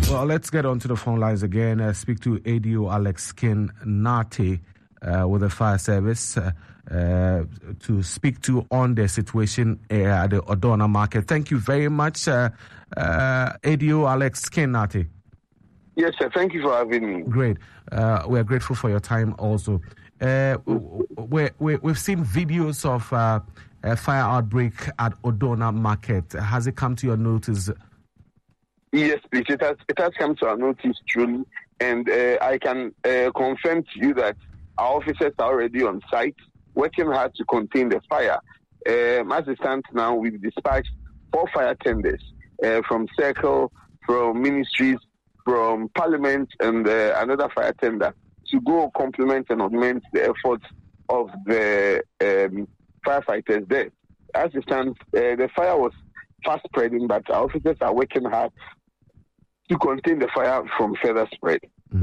Well, let's get on to the phone lines again. Speak to ADO Alex Ken-Nartey with the fire service to speak to on the situation at the Odona market. Thank you very much, ADO Alex Ken-Nartey. Yes, sir. Thank you for having me. Great. We are grateful for your time also. We've seen videos of a fire outbreak at Odona market. Has it come to your notice? Yes, please. It has come to our notice, truly. And I can confirm to you that our officers are already on site, working hard to contain the fire. As it stands now, we've dispatched 4 fire tenders from Circle, from Ministries, from Parliament, and another fire tender to go complement and augment the efforts of the firefighters there. As it stands, the fire was fast spreading, but our officers are working hard to contain the fire from further spread.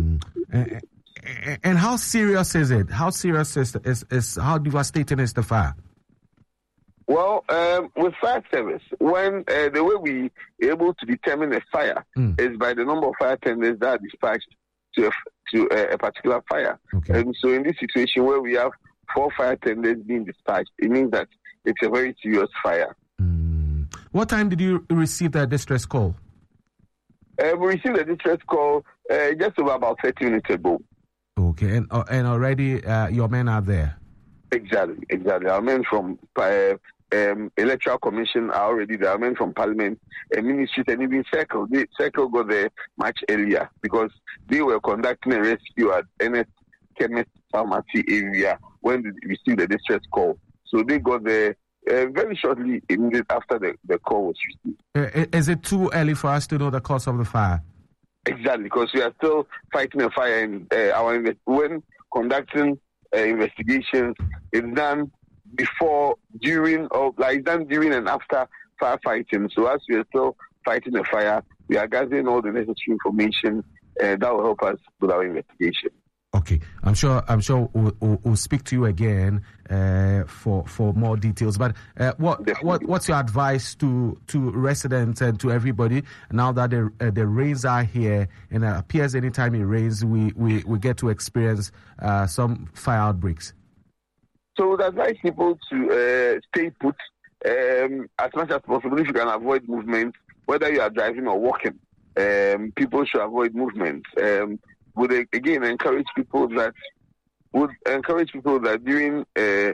And how serious is it? How serious is how devastating is the fire? Well, with fire service, when the way we are able to determine a fire is by the number of fire tenders that are dispatched to a particular fire. Okay. And so in this situation where we have 4 fire tenders being dispatched, it means that it's a very serious fire. What time did you receive that distress call? We received a distress call just over about 30 minutes ago. Okay, and already your men are there? Exactly. Our men from Electoral Commission are already there. Our men from Parliament, Ministries, and even Circle. Circle got there much earlier because they were conducting a rescue at NS Chemist Pharmacy area when they received the distress call. So they got there very shortly after the call was received. Is it too early for us to know the cause of the fire? Exactly, because we are still fighting a fire, and when conducting investigations, it's done before, during, or it's done during and after firefighting. So as we are still fighting a fire, we are gathering all the necessary information that will help us with our investigation. Okay, I'm sure we'll speak to you again for more details. But what's your advice to residents and to everybody now that the rains are here, and it appears anytime it rains we get to experience some fire outbreaks? So we advise people to stay put as much as possible. If you can avoid movement, whether you are driving or walking, people should avoid movement. Would again encourage people that during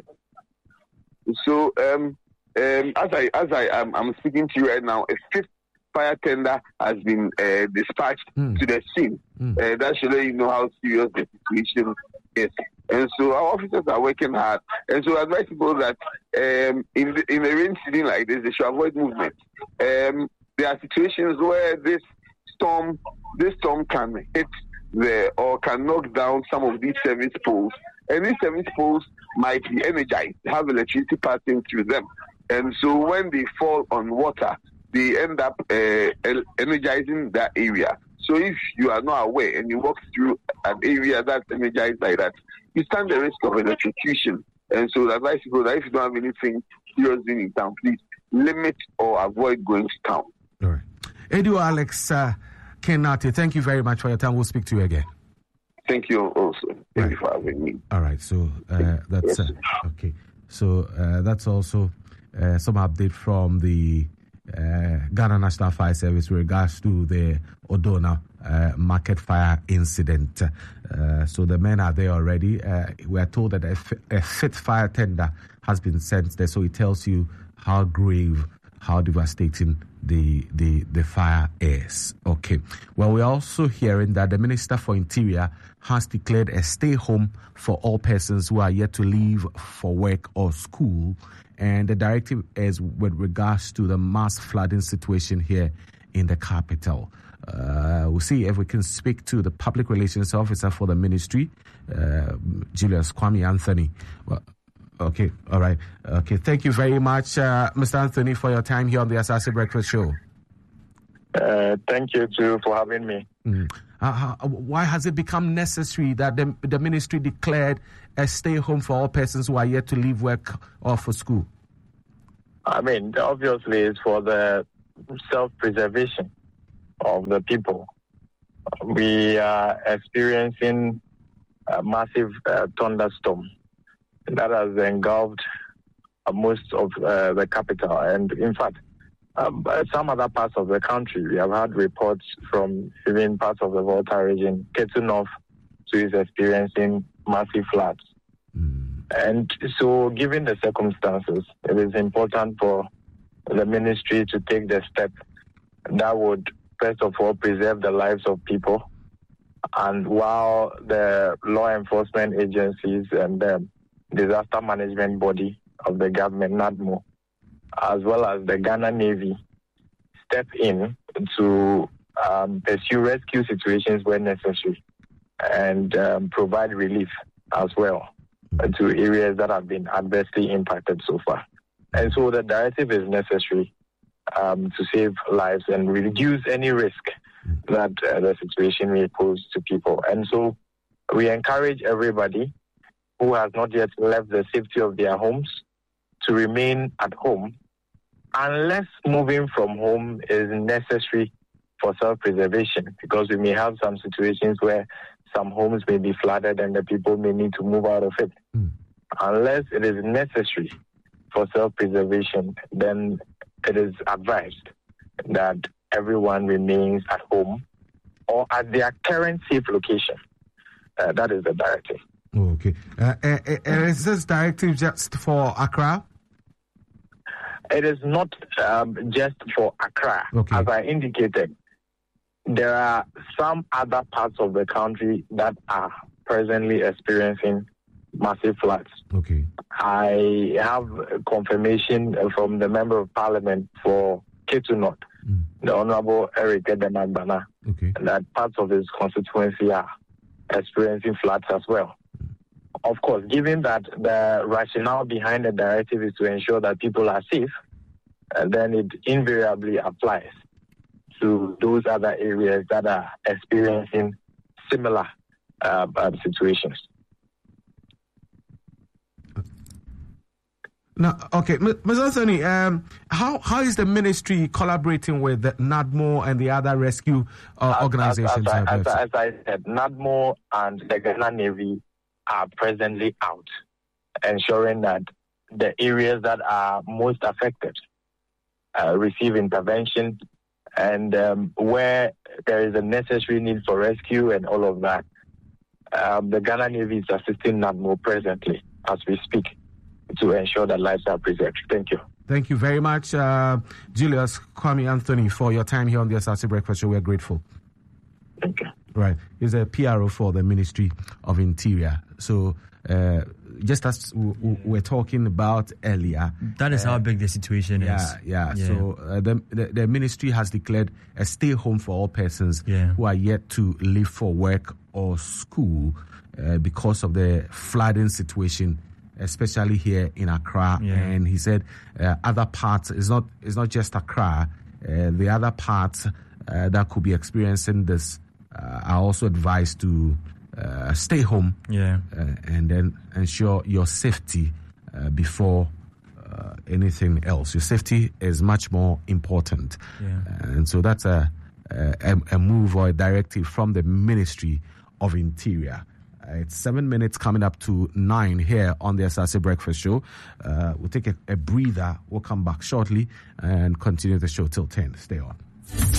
as I'm speaking to you right now, a 5th fire tender has been dispatched to the scene. That should let you know how serious the situation is. And so our officers are working hard. And so I advise people that in a rain season like this, they should avoid movement. There are situations where this storm can hit or can knock down some of these service poles. And these service poles might be energized, have electricity passing through them. And so when they fall on water, they end up energizing that area. So if you are not aware and you walk through an area that's energized like that, you stand the risk of electrocution. And so I advise people that if you don't have anything serious in town, please limit or avoid going to town. All right. ADO Alex Ken-Nartey, thank you very much for your time. We'll speak to you again. Thank you also. Thank you for having me. All right. So that's okay. So that's also some update from the Ghana National Fire Service with regards to the Odona market fire incident. So the men are there already. We are told that a 5th fire tender has been sent there. So it tells you how grave, how devastating the fire is. Okay. Well, we're also hearing that the Minister for Interior has declared a stay home for all persons who are yet to leave for work or school. And the directive is with regards to the mass flooding situation here in the capital. We'll see if we can speak to the public relations officer for the ministry, Julius Kwame Anthony. Well, okay, all right. Okay, thank you very much, Mr. Anthony, for your time here on the Asase Breakfast Show. Thank you, too, for having me. Why has it become necessary that the ministry declared a stay home for all persons who are yet to leave work or for school? I mean, obviously, it's for the self-preservation of the people. we are experiencing a massive thunderstorm that has engulfed most of the capital. And in fact, some other parts of the country, we have had reports from even parts of the Volta region. Ketu North is experiencing massive floods. And so, given the circumstances, it is important for the ministry to take the step that would, first of all, preserve the lives of people. And while the law enforcement agencies and the disaster management body of the government, NADMO, as well as the Ghana Navy, step in to pursue rescue situations where necessary and provide relief as well to areas that have been adversely impacted so far. And so the directive is necessary to save lives and reduce any risk that the situation may pose to people. And so we encourage everybody who has not yet left the safety of their homes to remain at home unless moving from home is necessary for self-preservation, because we may have some situations where some homes may be flooded and the people may need to move out of it. Unless it is necessary for self-preservation, then it is advised that everyone remains at home or at their current safe location. That is the directive. Okay. Is this directive just for Accra? It is not just for Accra. Okay. As I indicated, there are some other parts of the country that are presently experiencing massive floods. Okay. I have confirmation from the Member of Parliament for Ketu North, the Honorable Eric Edemagbana, that parts of his constituency are experiencing floods as well. Of course, given that the rationale behind the directive is to ensure that people are safe, then it invariably applies to those other areas that are experiencing similar situations. Now, okay, Ms. Anthony, how is the ministry collaborating with the NADMO and the other rescue organizations? As I said, NADMO and the Ghana Navy are presently out, ensuring that the areas that are most affected receive intervention, and where there is a necessary need for rescue and all of that, the Ghana Navy is assisting NADMO presently as we speak to ensure that lives are preserved. Thank you. Thank you very much, Julius Kwame Anthony, for your time here on the Asase Breakfast Show. We are grateful. Thank you. Right. He's a PRO for the Ministry of Interior. So, just as we're talking about earlier, that is how big the situation is. Yeah. So the ministry has declared a stay home for all persons who are yet to leave for work or school because of the flooding situation, especially here in Accra. And he said other parts, it's not just Accra, the other parts that could be experiencing this are also advised to stay home and then ensure your safety before anything else. Your safety is much more important. And so that's a move or a directive from the Ministry of Interior. It's 7 minutes coming up to 9 here on the Asase Breakfast Show. We'll take a breather. We'll come back shortly and continue the show till 10. Stay on.